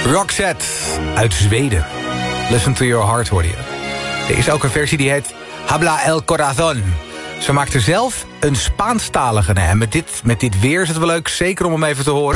Roxette uit Zweden. Listen to your heart hoorde je. Er is ook een versie die heet Habla el Corazon. Ze maakte zelf een Spaanstalige. En met dit weer is het wel leuk, zeker om hem even te horen.